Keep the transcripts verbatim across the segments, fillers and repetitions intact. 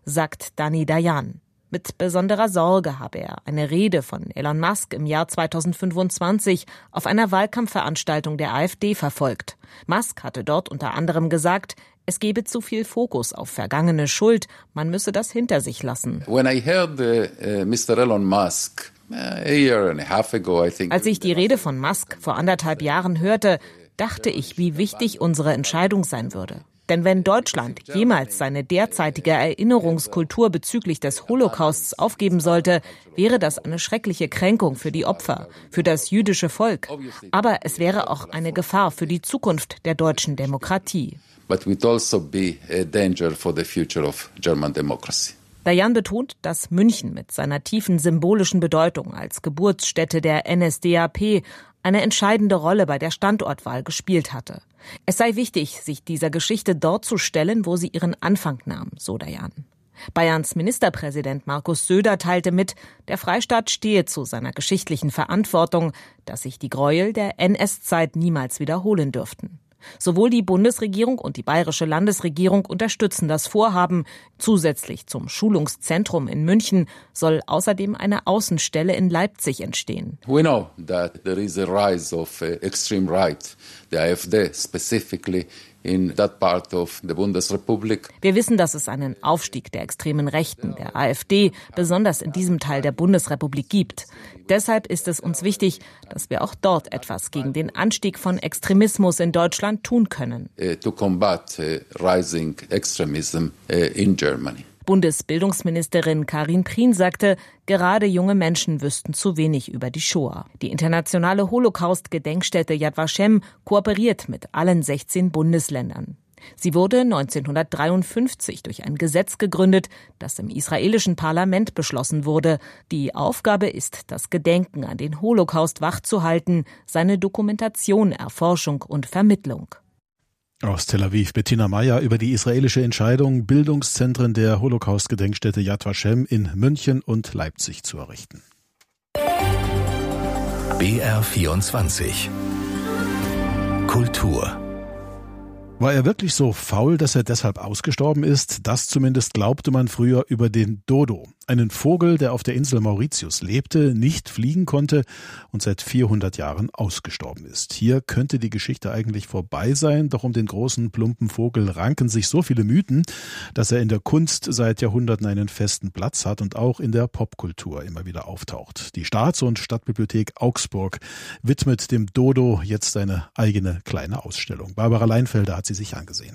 sagt Danny Dayan. Mit besonderer Sorge habe er eine Rede von Elon Musk im Jahr zweitausendfünfundzwanzig auf einer Wahlkampfveranstaltung der AfD verfolgt. Musk hatte dort unter anderem gesagt, es gebe zu viel Fokus auf vergangene Schuld, man müsse das hinter sich lassen. When I heard uh, uh, Mister Elon Musk uh, a year and a half ago, I think. Als ich die Rede von Musk vor anderthalb Jahren hörte, dachte ich, wie wichtig unsere Entscheidung sein würde. Denn wenn Deutschland jemals seine derzeitige Erinnerungskultur bezüglich des Holocausts aufgeben sollte, wäre das eine schreckliche Kränkung für die Opfer, für das jüdische Volk. Aber es wäre auch eine Gefahr für die Zukunft der deutschen Demokratie. But it would also be a danger for the future of German democracy. Dayan betont, dass München mit seiner tiefen symbolischen Bedeutung als Geburtsstätte der N S D A P eine entscheidende Rolle bei der Standortwahl gespielt hatte. Es sei wichtig, sich dieser Geschichte dort zu stellen, wo sie ihren Anfang nahm, so Dayan. Bayerns Ministerpräsident Markus Söder teilte mit, der Freistaat stehe zu seiner geschichtlichen Verantwortung, dass sich die Gräuel der N S-Zeit niemals wiederholen dürften. Sowohl die Bundesregierung und die bayerische Landesregierung unterstützen das Vorhaben. Zusätzlich zum Schulungszentrum in München soll außerdem eine Außenstelle in Leipzig entstehen. We know that there is a rise of uh, extreme right, the AfD specifically in that part of the Bundesrepublik. Wir wissen, dass es einen Aufstieg der extremen Rechten, der AfD, besonders in diesem Teil der Bundesrepublik gibt. Deshalb ist es uns wichtig, dass wir auch dort etwas gegen den Anstieg von Extremismus in Deutschland tun können. Uh, to combat uh, rising extremism uh, in Germany. Bundesbildungsministerin Karin Prien sagte, gerade junge Menschen wüssten zu wenig über die Shoah. Die internationale Holocaust-Gedenkstätte Yad Vashem kooperiert mit allen sechzehn Bundesländern. Sie wurde neunzehnhundertdreiundfünfzig durch ein Gesetz gegründet, das im israelischen Parlament beschlossen wurde. Die Aufgabe ist, das Gedenken an den Holocaust wachzuhalten, seine Dokumentation, Erforschung und Vermittlung. Aus Tel Aviv Bettina Meyer über die israelische Entscheidung, Bildungszentren der Holocaust-Gedenkstätte Yad Vashem in München und Leipzig zu errichten. B R vierundzwanzig Kultur. War er wirklich so faul, dass er deshalb ausgestorben ist? Das zumindest glaubte man früher über den Dodo. Einen Vogel, der auf der Insel Mauritius lebte, nicht fliegen konnte und seit vierhundert Jahren ausgestorben ist. Hier könnte die Geschichte eigentlich vorbei sein, doch um den großen, plumpen Vogel ranken sich so viele Mythen, dass er in der Kunst seit Jahrhunderten einen festen Platz hat und auch in der Popkultur immer wieder auftaucht. Die Staats- und Stadtbibliothek Augsburg widmet dem Dodo jetzt seine eigene kleine Ausstellung. Barbara Leinfelder hat sie sich angesehen.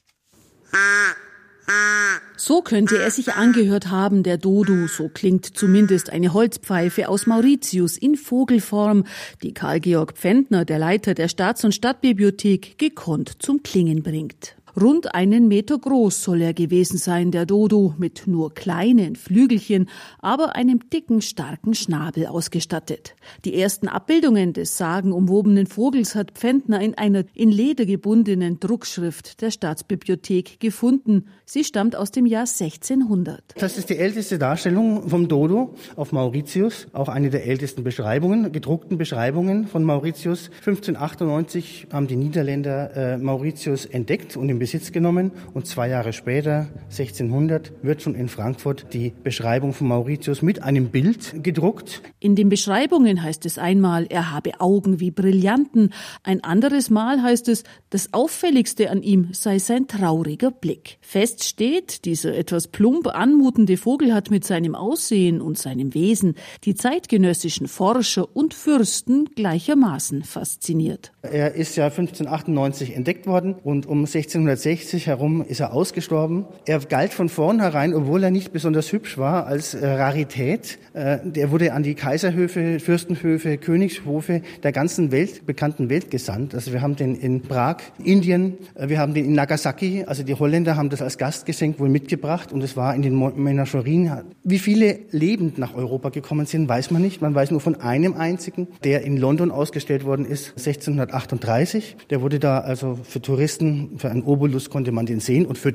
So könnte er sich angehört haben, der Dodo, so klingt zumindest eine Holzpfeife aus Mauritius in Vogelform, die Karl-Georg Pfändner, der Leiter der Staats- und Stadtbibliothek, gekonnt zum Klingen bringt. Rund einen Meter groß soll er gewesen sein, der Dodo, mit nur kleinen Flügelchen, aber einem dicken, starken Schnabel ausgestattet. Die ersten Abbildungen des sagenumwobenen Vogels hat Pfändner in einer in Leder gebundenen Druckschrift der Staatsbibliothek gefunden. Sie stammt aus dem Jahr sechzehnhundert. Das ist die älteste Darstellung vom Dodo auf Mauritius, auch eine der ältesten Beschreibungen, gedruckten Beschreibungen von Mauritius. fünfzehnhundertachtundneunzig haben die Niederländer äh, Mauritius entdeckt und im Besitz genommen und zwei Jahre später, sechzehnhundert, wird schon in Frankfurt die Beschreibung von Mauritius mit einem Bild gedruckt. In den Beschreibungen heißt es einmal, er habe Augen wie Brillanten. Ein anderes Mal heißt es, das Auffälligste an ihm sei sein trauriger Blick. Fest steht, dieser etwas plump anmutende Vogel hat mit seinem Aussehen und seinem Wesen die zeitgenössischen Forscher und Fürsten gleichermaßen fasziniert. Er ist ja fünfzehnhundertachtundneunzig entdeckt worden und um sechzehnhundertsechzig herum ist er ausgestorben. Er galt von vornherein, obwohl er nicht besonders hübsch war, als äh, Rarität. Äh, der wurde an die Kaiserhöfe, Fürstenhöfe, Königshofe der ganzen Welt, bekannten Welt gesandt. Also wir haben den in Prag, Indien, äh, wir haben den in Nagasaki, also die Holländer haben das als Gastgeschenk wohl mitgebracht und es war in den Menagerien. Wie viele lebend nach Europa gekommen sind, weiß man nicht. Man weiß nur von einem einzigen, der in London ausgestellt worden ist, sechzehnhundertachtunddreißig. Der wurde da also für Touristen, für einen Obolus konnte man den sehen und füttern.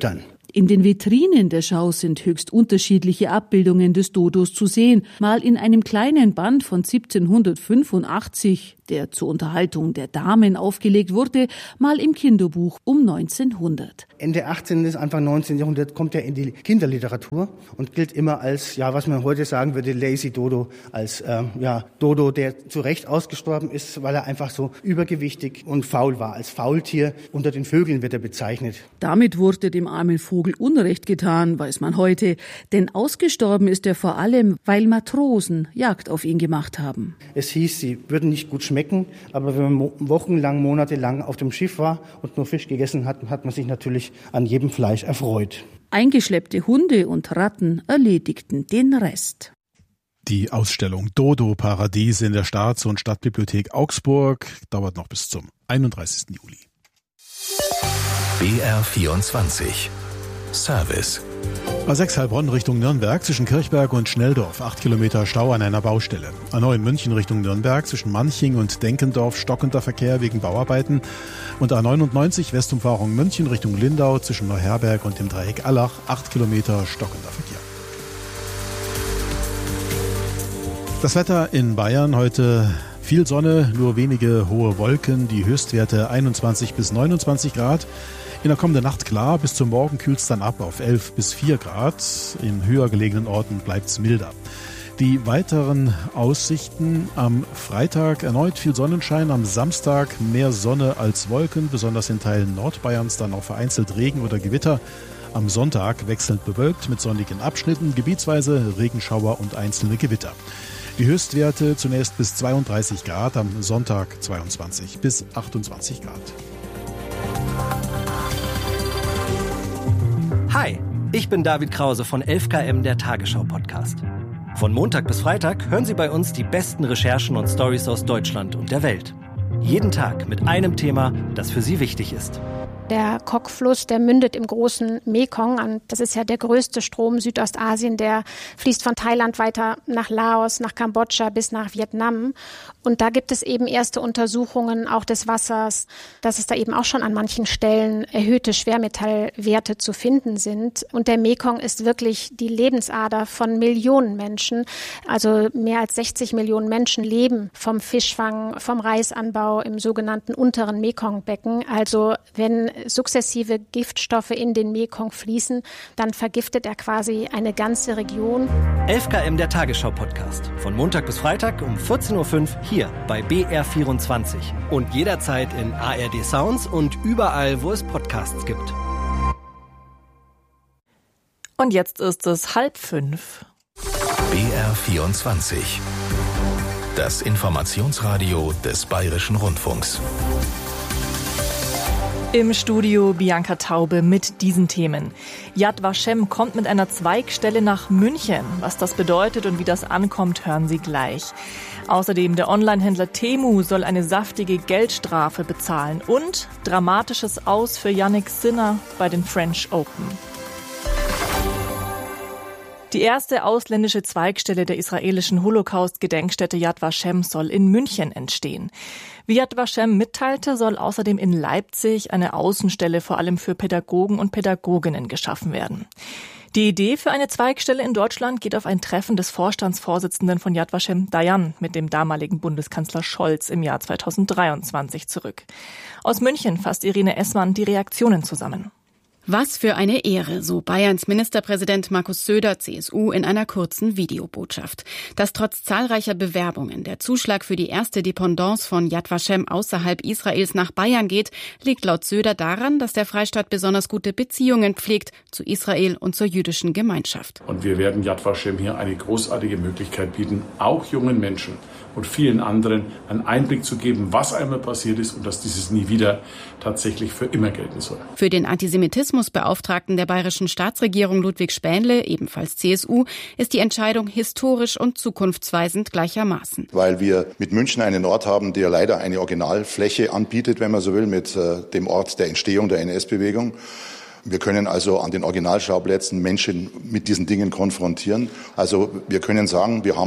In den Vitrinen der Schau sind höchst unterschiedliche Abbildungen des Dodos zu sehen. Mal in einem kleinen Band von siebzehnhundertfünfundachtzig, der zur Unterhaltung der Damen aufgelegt wurde, mal im Kinderbuch um neunzehnhundert. Ende achtzehnten. Anfang neunzehnten. Jahrhundert kommt er in die Kinderliteratur und gilt immer als, ja, was man heute sagen würde, Lazy Dodo, als ähm, ja, Dodo, der zu Recht ausgestorben ist, weil er einfach so übergewichtig und faul war. Als Faultier unter den Vögeln wird er bezeichnet. Damit wurde dem armen Vogel Unrecht getan, weiß man heute. Denn ausgestorben ist er vor allem, weil Matrosen Jagd auf ihn gemacht haben. Es hieß, sie würden nicht gut schmecken, aber wenn man wochenlang, monatelang auf dem Schiff war und nur Fisch gegessen hat, hat man sich natürlich an jedem Fleisch erfreut. Eingeschleppte Hunde und Ratten erledigten den Rest. Die Ausstellung Dodo Paradies in der Staats- und Stadtbibliothek Augsburg dauert noch bis zum einunddreißigsten Juli. B R vierundzwanzig Service. A sechs Heilbronn Richtung Nürnberg zwischen Kirchberg und Schnelldorf. Acht Kilometer Stau an einer Baustelle. A neun München Richtung Nürnberg zwischen Manching und Denkendorf stockender Verkehr wegen Bauarbeiten. Und A neunundneunzig Westumfahrung München Richtung Lindau zwischen Neuherberg und dem Dreieck Allach. Acht Kilometer stockender Verkehr. Das Wetter in Bayern heute: viel Sonne, nur wenige hohe Wolken, die Höchstwerte einundzwanzig bis neunundzwanzig Grad. In der kommenden Nacht klar, bis zum Morgen kühlt es dann ab auf elf bis vier Grad. In höher gelegenen Orten bleibt es milder. Die weiteren Aussichten: am Freitag erneut viel Sonnenschein, am Samstag mehr Sonne als Wolken, besonders in Teilen Nordbayerns dann auch vereinzelt Regen oder Gewitter. Am Sonntag wechselnd bewölkt mit sonnigen Abschnitten, gebietsweise Regenschauer und einzelne Gewitter. Die Höchstwerte zunächst bis zweiunddreißig Grad, am Sonntag zweiundzwanzig bis achtundzwanzig Grad. Hi, ich bin David Krause von elf Kilometer pro Stunde, der Tagesschau-Podcast. Von Montag bis Freitag hören Sie bei uns die besten Recherchen und Storys aus Deutschland und der Welt. Jeden Tag mit einem Thema, das für Sie wichtig ist. Der Kok-Fluss, der mündet im großen Mekong an. Das ist ja der größte Strom Südostasien, der fließt von Thailand weiter nach Laos, nach Kambodscha bis nach Vietnam. Und da gibt es eben erste Untersuchungen auch des Wassers, dass es da eben auch schon an manchen Stellen erhöhte Schwermetallwerte zu finden sind. Und der Mekong ist wirklich die Lebensader von Millionen Menschen. Also mehr als sechzig Millionen Menschen leben vom Fischfang, vom Reisanbau im sogenannten unteren Mekongbecken. Also wenn sukzessive Giftstoffe in den Mekong fließen, dann vergiftet er quasi eine ganze Region. elf Kilometer pro Stunde, der Tagesschau-Podcast. Von Montag bis Freitag um vierzehn Uhr fünf hier bei B R vierundzwanzig. Und jederzeit in A R D Sounds und überall, wo es Podcasts gibt. Und jetzt ist es halb fünf. B R vierundzwanzig. Das Informationsradio des Bayerischen Rundfunks. Im Studio Bianca Taube mit diesen Themen. Yad Vashem kommt mit einer Zweigstelle nach München. Was das bedeutet und wie das ankommt, hören Sie gleich. Außerdem der Onlinehändler Temu soll eine saftige Geldstrafe bezahlen. Und dramatisches Aus für Yannick Sinner bei den French Open. Die erste ausländische Zweigstelle der israelischen Holocaust-Gedenkstätte Yad Vashem soll in München entstehen. Wie Yad Vashem mitteilte, soll außerdem in Leipzig eine Außenstelle vor allem für Pädagogen und Pädagoginnen geschaffen werden. Die Idee für eine Zweigstelle in Deutschland geht auf ein Treffen des Vorstandsvorsitzenden von Yad Vashem, Dayan, mit dem damaligen Bundeskanzler Scholz im Jahr zweitausenddreiundzwanzig zurück. Aus München fasst Irene Essmann die Reaktionen zusammen. Was für eine Ehre, so Bayerns Ministerpräsident Markus Söder, C S U, in einer kurzen Videobotschaft. Dass trotz zahlreicher Bewerbungen der Zuschlag für die erste Dependance von Yad Vashem außerhalb Israels nach Bayern geht, liegt laut Söder daran, dass der Freistaat besonders gute Beziehungen pflegt zu Israel und zur jüdischen Gemeinschaft. Und wir werden Yad Vashem hier eine großartige Möglichkeit bieten, auch jungen Menschen und vielen anderen einen Einblick zu geben, was einmal passiert ist und dass dieses nie wieder tatsächlich für immer gelten soll. Für den Antisemitismusbeauftragten der bayerischen Staatsregierung Ludwig Spähnle, ebenfalls C S U, ist die Entscheidung historisch und zukunftsweisend gleichermaßen. Weil wir mit München einen Ort haben, der leider eine Originalfläche anbietet, wenn man so will, mit äh, dem Ort der Entstehung der N S-Bewegung. Wir können also an den Originalschauplätzen Menschen mit diesen Dingen konfrontieren. Also wir können sagen, wir haben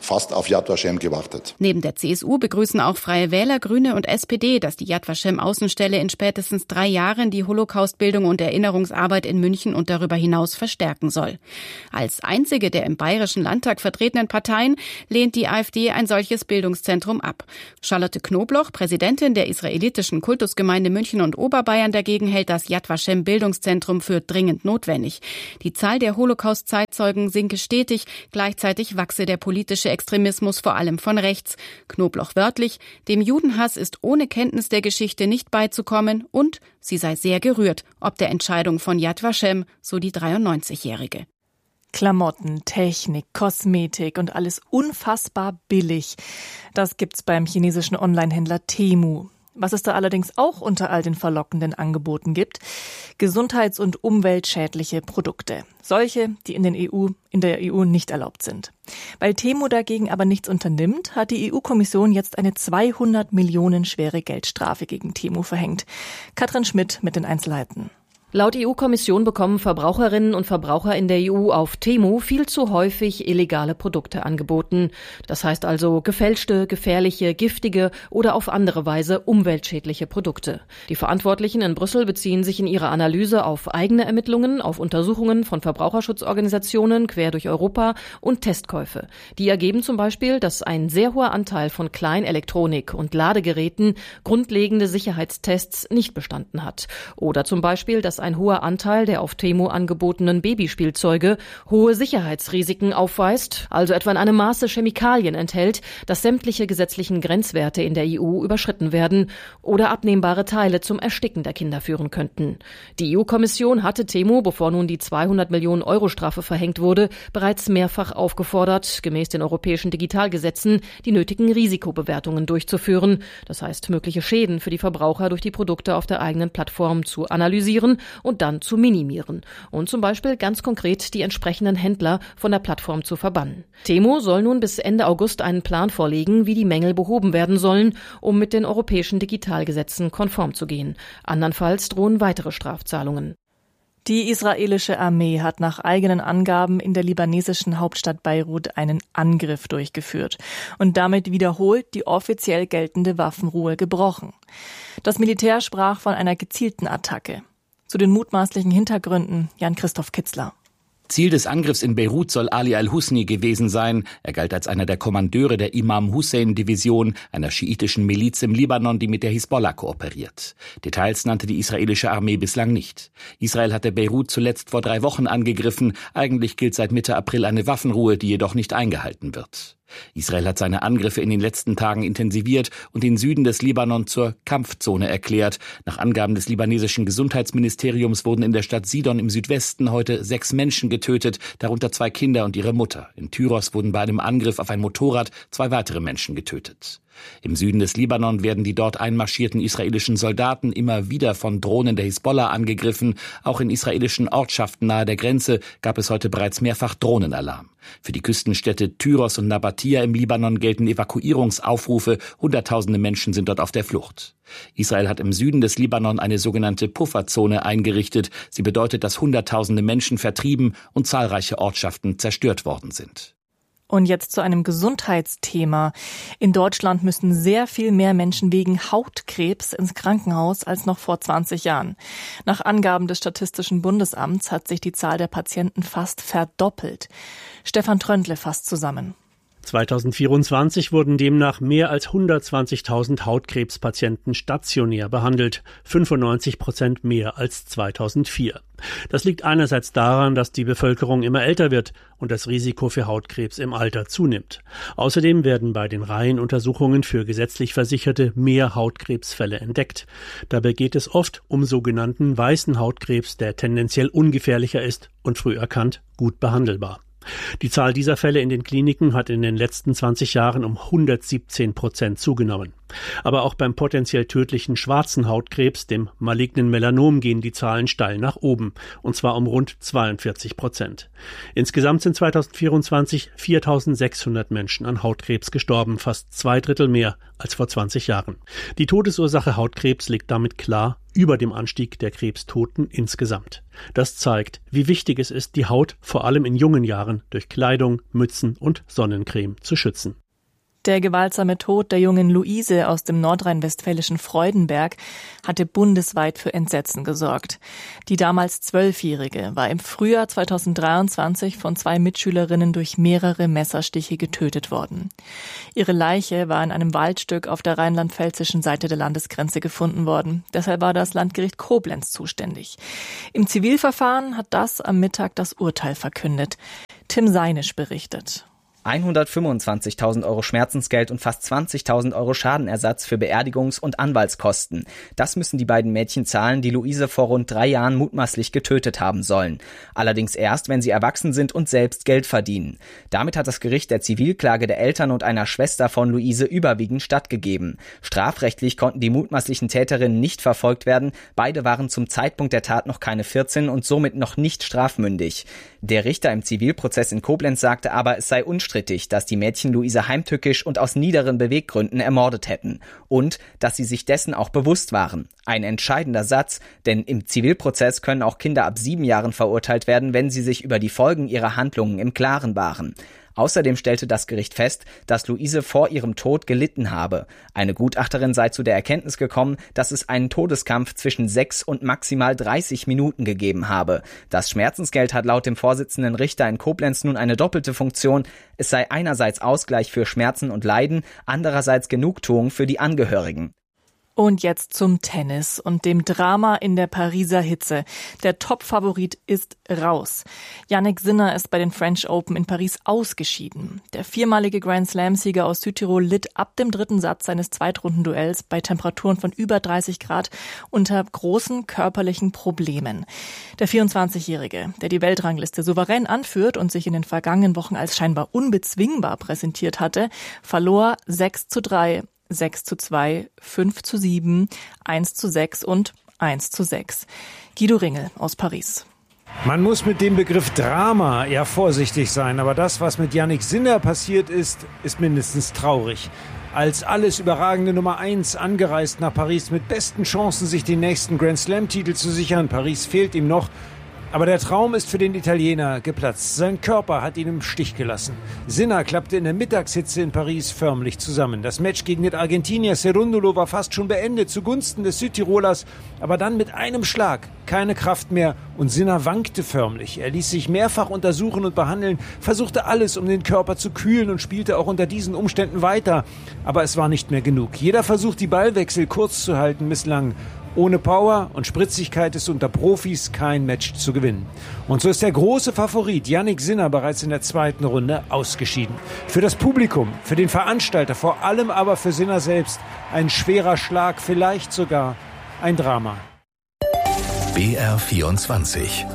fast auf Yad Vashem gewartet. Neben der C S U begrüßen auch Freie Wähler, Grüne und S P D, dass die Yad Vashem Außenstelle in spätestens drei Jahren die Holocaustbildung und Erinnerungsarbeit in München und darüber hinaus verstärken soll. Als einzige der im Bayerischen Landtag vertretenen Parteien lehnt die AfD ein solches Bildungszentrum ab. Charlotte Knobloch, Präsidentin der israelitischen Kultusgemeinde München und Oberbayern, dagegen hält das Yad Vashem Bildungszentrum für dringend notwendig. Die Zahl der Holocaust-Zeitzeugen sinke stetig, gleichzeitig wachse der politische Extremismus vor allem von rechts. Knobloch wörtlich: Dem Judenhass ist ohne Kenntnis der Geschichte nicht beizukommen und sie sei sehr gerührt ob der Entscheidung von Yad Vashem, so die dreiundneunzigjährige. Klamotten, Technik, Kosmetik und alles unfassbar billig. Das gibt's beim chinesischen Onlinehändler Temu. Was es da allerdings auch unter all den verlockenden Angeboten gibt: gesundheits- und umweltschädliche Produkte. Solche, die in, den E U, in der E U nicht erlaubt sind. Weil Temu dagegen aber nichts unternimmt, hat die E U-Kommission jetzt eine zweihundert Millionen schwere Geldstrafe gegen Temu verhängt. Katrin Schmidt mit den Einzelheiten. Laut E U-Kommission bekommen Verbraucherinnen und Verbraucher in der E U auf Temu viel zu häufig illegale Produkte angeboten. Das heißt also gefälschte, gefährliche, giftige oder auf andere Weise umweltschädliche Produkte. Die Verantwortlichen in Brüssel beziehen sich in ihrer Analyse auf eigene Ermittlungen, auf Untersuchungen von Verbraucherschutzorganisationen quer durch Europa und Testkäufe. Die ergeben zum Beispiel, dass ein sehr hoher Anteil von Kleinelektronik und Ladegeräten grundlegende Sicherheitstests nicht bestanden hat. Oder zum Beispiel, dass ein hoher Anteil der auf Temu angebotenen Babyspielzeuge hohe Sicherheitsrisiken aufweist, also etwa in einem Maße Chemikalien enthält, dass sämtliche gesetzlichen Grenzwerte in der E U überschritten werden oder abnehmbare Teile zum Ersticken der Kinder führen könnten. Die E U-Kommission hatte Temu, bevor nun die zweihundert Millionen Euro Strafe verhängt wurde, bereits mehrfach aufgefordert, gemäß den europäischen Digitalgesetzen die nötigen Risikobewertungen durchzuführen, das heißt mögliche Schäden für die Verbraucher durch die Produkte auf der eigenen Plattform zu analysieren und dann zu minimieren und zum Beispiel ganz konkret die entsprechenden Händler von der Plattform zu verbannen. Temu soll nun bis Ende August einen Plan vorlegen, wie die Mängel behoben werden sollen, um mit den europäischen Digitalgesetzen konform zu gehen. Andernfalls drohen weitere Strafzahlungen. Die israelische Armee hat nach eigenen Angaben in der libanesischen Hauptstadt Beirut einen Angriff durchgeführt und damit wiederholt die offiziell geltende Waffenruhe gebrochen. Das Militär sprach von einer gezielten Attacke. Zu den mutmaßlichen Hintergründen Jan-Christoph Kitzler. Ziel des Angriffs in Beirut soll Ali al-Husni gewesen sein. Er galt als einer der Kommandeure der Imam-Hussein-Division, einer schiitischen Miliz im Libanon, die mit der Hisbollah kooperiert. Details nannte die israelische Armee bislang nicht. Israel hatte Beirut zuletzt vor drei Wochen angegriffen. Eigentlich gilt seit Mitte April eine Waffenruhe, die jedoch nicht eingehalten wird. Israel hat seine Angriffe in den letzten Tagen intensiviert und den Süden des Libanon zur Kampfzone erklärt. Nach Angaben des libanesischen Gesundheitsministeriums wurden in der Stadt Sidon im Südwesten heute sechs Menschen getötet, darunter zwei Kinder und ihre Mutter. In Tyros wurden bei einem Angriff auf ein Motorrad zwei weitere Menschen getötet. Im Süden des Libanon werden die dort einmarschierten israelischen Soldaten immer wieder von Drohnen der Hisbollah angegriffen. Auch in israelischen Ortschaften nahe der Grenze gab es heute bereits mehrfach Drohnenalarm. Für die Küstenstädte Tyros und Nabatia im Libanon gelten Evakuierungsaufrufe. Hunderttausende Menschen sind dort auf der Flucht. Israel hat im Süden des Libanon eine sogenannte Pufferzone eingerichtet. Sie bedeutet, dass Hunderttausende Menschen vertrieben und zahlreiche Ortschaften zerstört worden sind. Und jetzt zu einem Gesundheitsthema. In Deutschland müssen sehr viel mehr Menschen wegen Hautkrebs ins Krankenhaus als noch vor zwanzig Jahren. Nach Angaben des Statistischen Bundesamts hat sich die Zahl der Patienten fast verdoppelt. Stefan Tröndle fasst zusammen. zweitausendvierundzwanzig wurden demnach mehr als hundertzwanzigtausend Hautkrebspatienten stationär behandelt, fünfundneunzig Prozent mehr als zweitausendvier. Das liegt einerseits daran, dass die Bevölkerung immer älter wird und das Risiko für Hautkrebs im Alter zunimmt. Außerdem werden bei den Reihenuntersuchungen für gesetzlich Versicherte mehr Hautkrebsfälle entdeckt. Dabei geht es oft um sogenannten weißen Hautkrebs, der tendenziell ungefährlicher ist und früh erkannt gut behandelbar. Die Zahl dieser Fälle in den Kliniken hat in den letzten zwanzig Jahren um hundertsiebzehn Prozent zugenommen. Aber auch beim potenziell tödlichen schwarzen Hautkrebs, dem malignen Melanom, gehen die Zahlen steil nach oben, und zwar um rund zweiundvierzig Prozent. Insgesamt sind zweitausendvierundzwanzig viertausendsechshundert Menschen an Hautkrebs gestorben, fast zwei Drittel mehr als vor zwanzig Jahren. Die Todesursache Hautkrebs liegt damit klar über dem Anstieg der Krebstoten insgesamt. Das zeigt, wie wichtig es ist, die Haut vor allem in jungen Jahren durch Kleidung, Mützen und Sonnencreme zu schützen. Der gewaltsame Tod der jungen Luise aus dem nordrhein-westfälischen Freudenberg hatte bundesweit für Entsetzen gesorgt. Die damals Zwölfjährige war im Frühjahr zweitausenddreiundzwanzig von zwei Mitschülerinnen durch mehrere Messerstiche getötet worden. Ihre Leiche war in einem Waldstück auf der rheinland-pfälzischen Seite der Landesgrenze gefunden worden. Deshalb war das Landgericht Koblenz zuständig. Im Zivilverfahren hat das am Mittag das Urteil verkündet. Tim Seinisch berichtet. hundertfünfundzwanzigtausend Euro Schmerzensgeld und fast zwanzigtausend Euro Schadenersatz für Beerdigungs- und Anwaltskosten. Das müssen die beiden Mädchen zahlen, die Luise vor rund drei Jahren mutmaßlich getötet haben sollen. Allerdings erst, wenn sie erwachsen sind und selbst Geld verdienen. Damit hat das Gericht der Zivilklage der Eltern und einer Schwester von Luise überwiegend stattgegeben. Strafrechtlich konnten die mutmaßlichen Täterinnen nicht verfolgt werden. Beide waren zum Zeitpunkt der Tat noch keine vierzehn und somit noch nicht strafmündig. Der Richter im Zivilprozess in Koblenz sagte aber, es sei unstrittig, dass die Mädchen Luise heimtückisch und aus niederen Beweggründen ermordet hätten und dass sie sich dessen auch bewusst waren. Ein entscheidender Satz, denn im Zivilprozess können auch Kinder ab sieben Jahren verurteilt werden, wenn sie sich über die Folgen ihrer Handlungen im Klaren waren. Außerdem stellte das Gericht fest, dass Luise vor ihrem Tod gelitten habe. Eine Gutachterin sei zu der Erkenntnis gekommen, dass es einen Todeskampf zwischen sechs und maximal dreißig Minuten gegeben habe. Das Schmerzensgeld hat laut dem Vorsitzenden Richter in Koblenz nun eine doppelte Funktion. Es sei einerseits Ausgleich für Schmerzen und Leiden, andererseits Genugtuung für die Angehörigen. Und jetzt zum Tennis und dem Drama in der Pariser Hitze. Der Top-Favorit ist raus. Jannik Sinner ist bei den French Open in Paris ausgeschieden. Der viermalige Grand-Slam-Sieger aus Südtirol litt ab dem dritten Satz seines Zweitrundenduells bei Temperaturen von über dreißig Grad unter großen körperlichen Problemen. Der vierundzwanzigjährige, der die Weltrangliste souverän anführt und sich in den vergangenen Wochen als scheinbar unbezwingbar präsentiert hatte, verlor sechs zu drei. sechs zu zwei, fünf zu sieben, eins zu sechs und eins zu sechs. Guido Ringel aus Paris. Man muss mit dem Begriff Drama eher vorsichtig sein, aber das, was mit Jannik Sinner passiert ist, ist mindestens traurig. Als alles überragende Nummer eins angereist nach Paris mit besten Chancen, sich den nächsten Grand-Slam-Titel zu sichern. Paris fehlt ihm noch. Aber der Traum ist für den Italiener geplatzt. Sein Körper hat ihn im Stich gelassen. Sinner klappte in der Mittagshitze in Paris förmlich zusammen. Das Match gegen den Argentinier Cerúndolo war fast schon beendet zugunsten des Südtirolers. Aber dann mit einem Schlag keine Kraft mehr und Sinner wankte förmlich. Er ließ sich mehrfach untersuchen und behandeln, versuchte alles, um den Körper zu kühlen und spielte auch unter diesen Umständen weiter. Aber es war nicht mehr genug. Jeder Versuch, die Ballwechsel kurz zu halten, misslang. Ohne Power und Spritzigkeit ist unter Profis kein Match zu gewinnen. Und so ist der große Favorit Jannik Sinner bereits in der zweiten Runde ausgeschieden. Für das Publikum, für den Veranstalter, vor allem aber für Sinner selbst ein schwerer Schlag, vielleicht sogar ein Drama. B R vierundzwanzig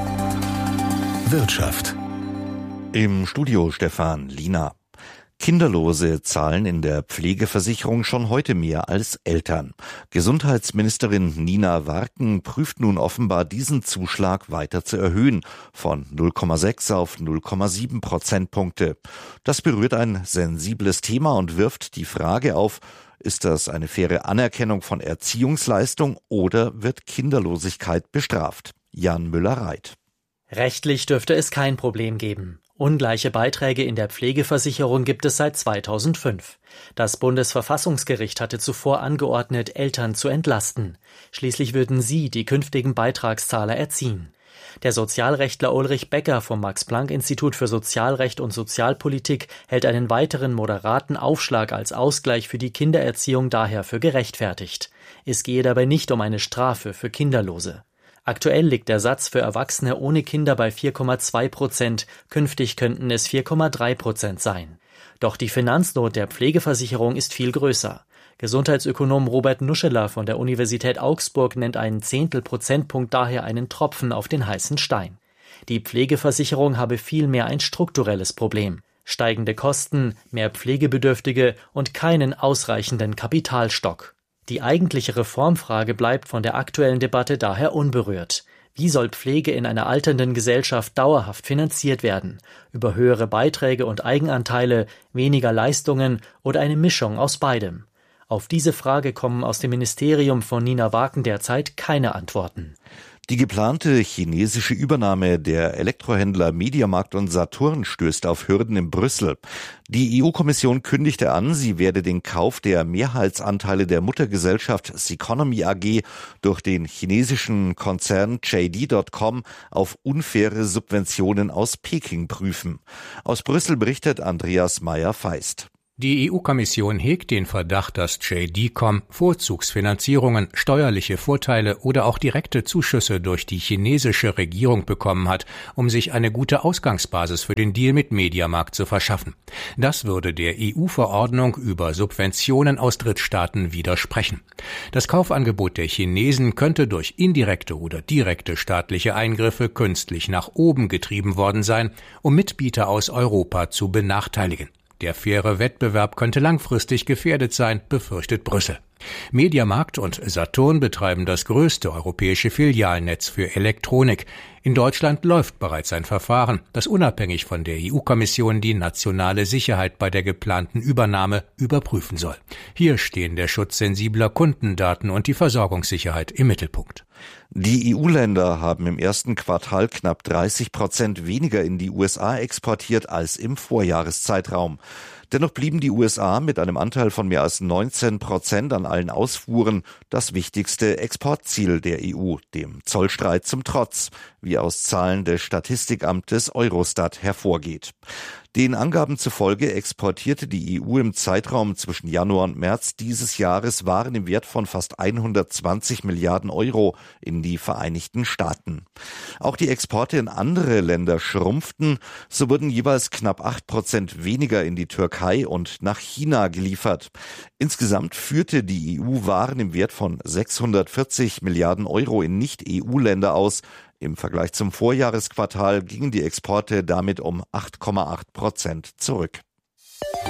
Wirtschaft. Im Studio Stefan Lina. Kinderlose zahlen in der Pflegeversicherung schon heute mehr als Eltern. Gesundheitsministerin Nina Warken prüft nun offenbar, diesen Zuschlag weiter zu erhöhen, von null Komma sechs auf null Komma sieben Prozentpunkte. Das berührt ein sensibles Thema und wirft die Frage auf, ist das eine faire Anerkennung von Erziehungsleistung oder wird Kinderlosigkeit bestraft? Jan Müller-Reit. Rechtlich dürfte es kein Problem geben. Ungleiche Beiträge in der Pflegeversicherung gibt es seit zweitausendfünf. Das Bundesverfassungsgericht hatte zuvor angeordnet, Eltern zu entlasten. Schließlich würden sie die künftigen Beitragszahler erziehen. Der Sozialrechtler Ulrich Becker vom Max-Planck-Institut für Sozialrecht und Sozialpolitik hält einen weiteren moderaten Aufschlag als Ausgleich für die Kindererziehung daher für gerechtfertigt. Es gehe dabei nicht um eine Strafe für Kinderlose. Aktuell liegt der Satz für Erwachsene ohne Kinder bei vier Komma zwei Prozent, künftig könnten es vier Komma drei Prozent sein. Doch die Finanznot der Pflegeversicherung ist viel größer. Gesundheitsökonom Robert Nuscheler von der Universität Augsburg nennt einen Zehntel-Prozentpunkt daher einen Tropfen auf den heißen Stein. Die Pflegeversicherung habe vielmehr ein strukturelles Problem. Steigende Kosten, mehr Pflegebedürftige und keinen ausreichenden Kapitalstock. Die eigentliche Reformfrage bleibt von der aktuellen Debatte daher unberührt. Wie soll Pflege in einer alternden Gesellschaft dauerhaft finanziert werden? Über höhere Beiträge und Eigenanteile, weniger Leistungen oder eine Mischung aus beidem? Auf diese Frage kommen aus dem Ministerium von Nina Warken derzeit keine Antworten. Die geplante chinesische Übernahme der Elektrohändler Mediamarkt und Saturn stößt auf Hürden in Brüssel. Die E U-Kommission kündigte an, sie werde den Kauf der Mehrheitsanteile der Muttergesellschaft Ceconomy A G durch den chinesischen Konzern J D Punkt com auf unfaire Subventionen aus Peking prüfen. Aus Brüssel berichtet Andreas Meyer-Feist. Die E U-Kommission hegt den Verdacht, dass J D Punkt com Vorzugsfinanzierungen, steuerliche Vorteile oder auch direkte Zuschüsse durch die chinesische Regierung bekommen hat, um sich eine gute Ausgangsbasis für den Deal mit Mediamarkt zu verschaffen. Das würde der E U-Verordnung über Subventionen aus Drittstaaten widersprechen. Das Kaufangebot der Chinesen könnte durch indirekte oder direkte staatliche Eingriffe künstlich nach oben getrieben worden sein, um Mitbieter aus Europa zu benachteiligen. Der faire Wettbewerb könnte langfristig gefährdet sein, befürchtet Brüssel. Mediamarkt und Saturn betreiben das größte europäische Filialnetz für Elektronik. In Deutschland läuft bereits ein Verfahren, das unabhängig von der E U-Kommission die nationale Sicherheit bei der geplanten Übernahme überprüfen soll. Hier stehen der Schutz sensibler Kundendaten und die Versorgungssicherheit im Mittelpunkt. Die E U-Länder haben im ersten Quartal knapp dreißig Prozent weniger in die U S A exportiert als im Vorjahreszeitraum. Dennoch blieben die U S A mit einem Anteil von mehr als neunzehn Prozent an allen Ausfuhren das wichtigste Exportziel der E U, dem Zollstreit zum Trotz, wie aus Zahlen des Statistikamtes Eurostat hervorgeht. Den Angaben zufolge exportierte die E U im Zeitraum zwischen Januar und März dieses Jahres Waren im Wert von fast hundertzwanzig Milliarden Euro in die Vereinigten Staaten. Auch die Exporte in andere Länder schrumpften, so wurden jeweils knapp acht Prozent weniger in die Türkei und nach China geliefert. Insgesamt führte die E U Waren im Wert von sechshundertvierzig Milliarden Euro in Nicht-E U-Länder aus. Im Vergleich zum Vorjahresquartal gingen die Exporte damit um acht Komma acht Prozent zurück.